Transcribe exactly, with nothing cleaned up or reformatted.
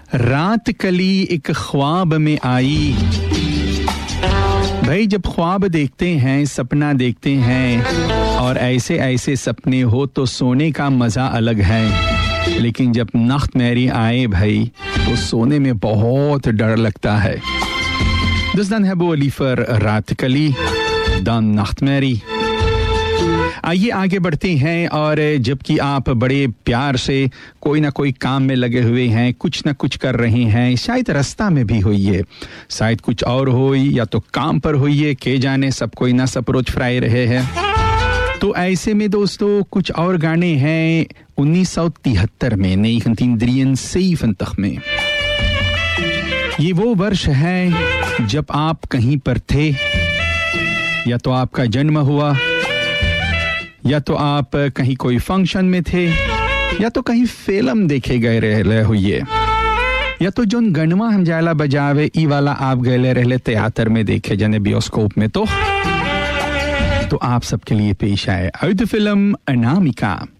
रात कली एक ख्वाब में आई। भाई जब ख्वाब देखते हैं, सपना देखते हैं और ऐसे ऐसे सपने हो तो सोने का मजा अलग है, लेकिन जब नाख्तमैरी आए भाई तो सोने में बहुत डर लगता है। दोस्तान है वो अलीफर रात कली दान नाख्तमैरी। आइए आगे बढ़ते हैं। और जबकि आप बड़े प्यार से कोई ना कोई काम में लगे हुए हैं, कुछ ना कुछ कर रहे हैं, शायद रास्ता में भी होइए, शायद कुछ और हो या तो काम पर होइए, के जाने सब कोई ना सब रोज फ्राई रहे हैं। तो ऐसे में दोस्तों कुछ और गाने हैं उन्नीस सौ तिहत्तर में, उन्नीस में। ये वो वर्ष है जब आप कहीं पर थे, या तो आपका जन्म हुआ, या तो आप कहीं कोई फंक्शन में थे, या तो कहीं फिल्म देखे गए रहे हुए, या तो जोन गणवा हम जाला बजावे ई वाला आप गए रहे थिएटर में देखे जने बियोस्कोप में। तो तो आप सबके लिए पेश आए फिल्म अनामिका।